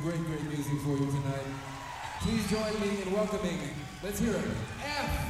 great music for you tonight. Please join me in welcoming, let's hear it, F.